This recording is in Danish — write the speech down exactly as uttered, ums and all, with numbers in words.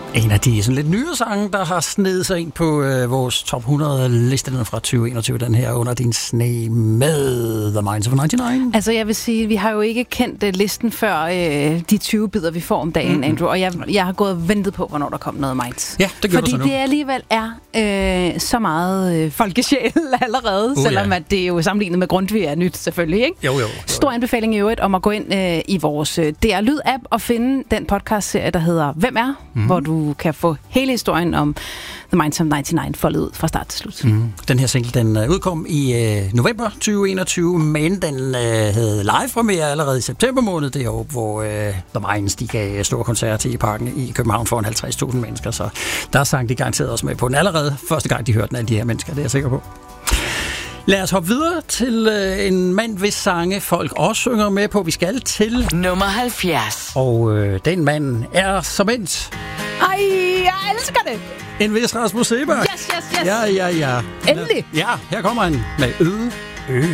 En af de sådan lidt nye sange, der har snedet sig ind på øh, vores top hundrede liste fra tyve enogtyve, den her Under din sne med The Minds of nioghalvfems. Altså jeg vil sige, vi har jo ikke kendt uh, listen før øh, de tyve bidder, vi får om dagen, mm-hmm. Andrew, og jeg, jeg har gået og ventet på, hvornår der kom noget Minds. Ja, det gør Fordi du så nu. det alligevel er øh, så meget øh, folkesjæl allerede, uh, selvom ja. at det er jo sammenlignet med Grundtvig er nyt selvfølgelig, ikke? Jo, jo, jo. Stor anbefaling i øvrigt om at gå ind øh, i vores øh, D R Lyd-app og finde den podcast-serie, der hedder Hvem er? Mm. Hvor du kan få hele historien om The Minds of nioghalvfems foldet ud fra start til slut. Mm. Den her single, den uh, udkom i uh, november tyve enogtyve, men den uh, havde live-premiere allerede i september måned, det år, hvor uh, The Minds, de gav store koncerter i Parken i København foran halvtreds tusind mennesker, så der sang de garanteret også med på den allerede første gang, de hørte den af de her mennesker, det er jeg sikker på. Lad os hoppe videre til øh, en mand, hvis sange folk også synger med på. Vi skal til nummer halvfjerds. Og øh, den mand er som endt. Ej, jeg elsker det! En vis Rasmus Seebach. Yes, yes, yes. Ja, ja, ja. Endelig. Ja, her kommer han med Øde Ø.